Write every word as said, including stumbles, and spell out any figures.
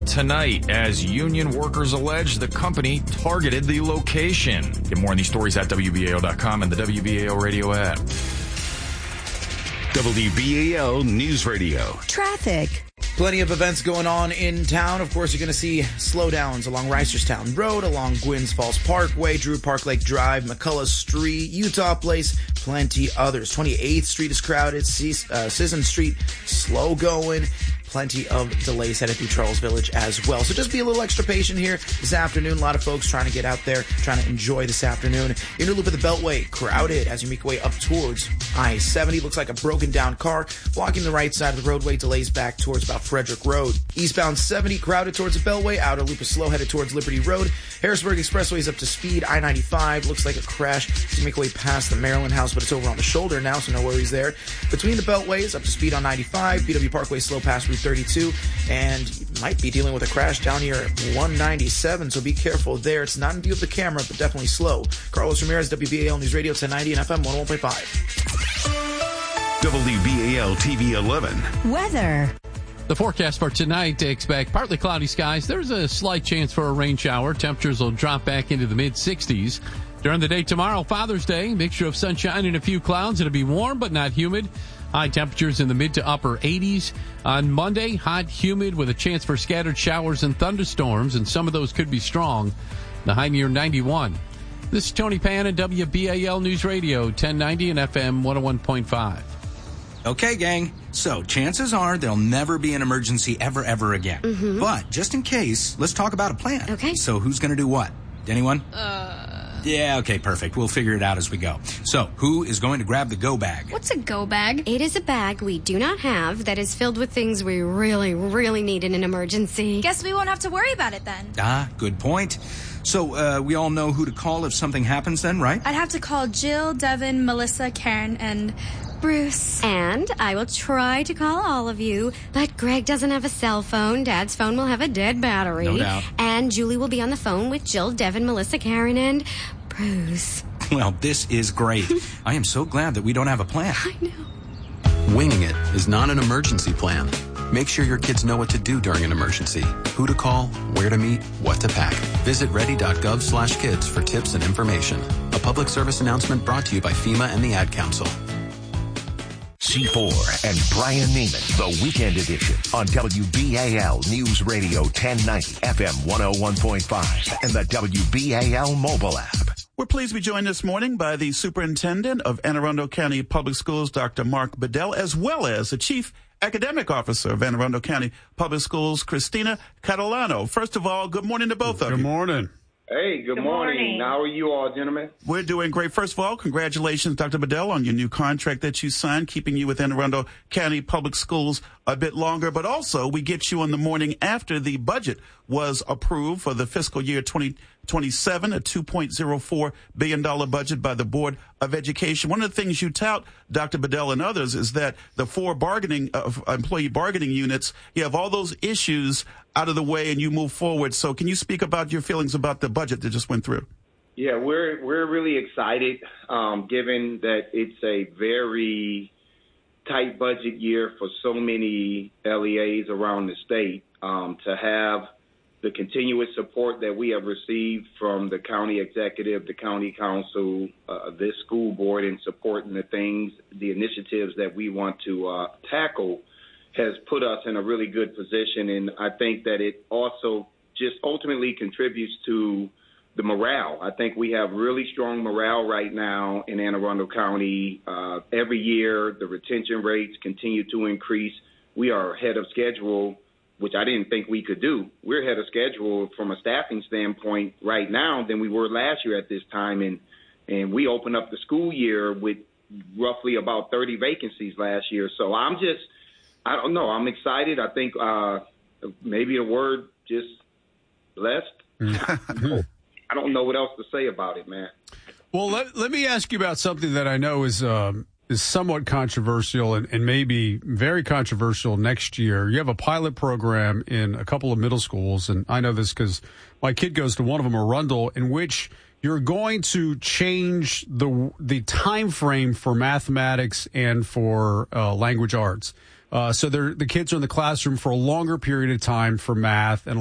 tonight as union workers allege the company targeted the location. Get more on these stories at W B A L dot com and the W B A L radio app. W B A L News Radio. Traffic. Plenty of events going on in town. Of course, you're going to see slowdowns along Reisterstown Road, along Gwynns Falls Parkway, Drew Park Lake Drive, McCullough Street, Utah Place, plenty others. twenty-eighth Street is crowded, uh, Sisson Street slow going. Plenty of delays headed through Charles Village as well. So just be a little extra patient here this afternoon. A lot of folks trying to get out there, trying to enjoy this afternoon. You're in a loop of the Beltway, crowded as you make your way up towards I seventy. Looks like a broken down car blocking the right side of the roadway. Delays back towards about Frederick Road. Eastbound seventy, crowded towards the Beltway. Outer loop is slow, headed towards Liberty Road. Harrisburg Expressway is up to speed. I ninety-five looks like a crash as you make your way past the Maryland House, but it's over on the shoulder now, so no worries there. Between the Beltways, up to speed on ninety-five. B W Parkway slow past Route thirty-two, and you might be dealing with a crash down here at one ninety-seven, so be careful there. It's not in view of the camera, but definitely slow. Carlos Ramirez, W B A L News Radio, ten ninety and F M one oh one point five. W B A L T V eleven. Weather. The forecast for tonight, they expect partly cloudy skies. There's a slight chance for a rain shower. Temperatures will drop back into the mid-sixties. During the day tomorrow, Father's Day, mixture of sunshine and a few clouds. It'll be warm but not humid. High temperatures in the mid to upper eighties. On Monday, hot, humid with a chance for scattered showers and thunderstorms, and some of those could be strong. The high near ninety-one. This is Tony Pan at W B A L News Radio, ten ninety and F M one oh one point five. Okay, gang. So chances are there'll never be an emergency ever, ever again. Mm-hmm. But just in case, let's talk about a plan. Okay. So who's going to do what? Anyone? Uh... Yeah, okay, perfect. We'll figure it out as we go. So, who is going to grab the go bag? What's a go bag? It is a bag we do not have that is filled with things we really, really need in an emergency. Guess we won't have to worry about it then. Ah, good point. So, uh, we all know who to call if something happens then, right? I'd have to call Jill, Devin, Melissa, Karen, and Bruce. And I will try to call all of you, but Greg doesn't have a cell phone. Dad's phone will have a dead battery. No doubt. And Julie will be on the phone with Jill, Devin, Melissa, Karen, and Bruce. Well, this is great. I am so glad that we don't have a plan. I know. Winging it is not an emergency plan. Make sure your kids know what to do during an emergency, who to call, where to meet, what to pack. Visit ready.gov slash kids for tips and information. A public service announcement brought to you by FEMA and the Ad Council. C four and Brian Neiman, the Weekend Edition on W B A L News Radio ten ninety, F M one oh one point five, and the W B A L mobile app. We're pleased to be joined this morning by the Superintendent of Anne Arundel County Public Schools, Doctor Mark Bedell, as well as the Chief Academic Officer of Anne Arundel County Public Schools, Christina Catalano. First of all, good morning to both of you. Good morning. Hey, good, good morning. morning. How are you all, gentlemen? We're doing great. First of all, congratulations, Doctor Bedell, on your new contract that you signed, keeping you with Anne Arundel County Public Schools a bit longer. But also, we get you on the morning after the budget was approved for the fiscal year twenty twenty-seven, a two point oh four billion dollars budget by the Board of Education. One of the things you tout, Doctor Bedell and others, is that the four bargaining uh, employee bargaining units, you have all those issues out of the way and you move forward. So can you speak about your feelings about the budget that just went through? Yeah, we're we're really excited, um, given that it's a very tight budget year for so many L E As around the state, um, to have the continuous support that we have received from the county executive, the county council, uh, this school board in supporting the things, the initiatives that we want to uh, tackle has put us in a really good position. And I think that it also just ultimately contributes to the morale. I think we have really strong morale right now in Anne Arundel County. Uh, every year, the retention rates continue to increase. We are ahead of schedule, which I didn't think we could do. We're ahead of schedule from a staffing standpoint right now than we were last year at this time. And, and we opened up the school year with roughly about thirty vacancies last year. So I'm just, I don't know, I'm excited. I think uh, maybe the word just blessed. I don't know what else to say about it, man. Well, let, let me ask you about something that I know is um, is somewhat controversial and, and maybe very controversial next year. You have a pilot program in a couple of middle schools, and I know this because my kid goes to one of them, Arundel, in which you're going to change the the time frame for mathematics and for uh, language arts. Uh, so they're, the kids are in the classroom for a longer period of time for math and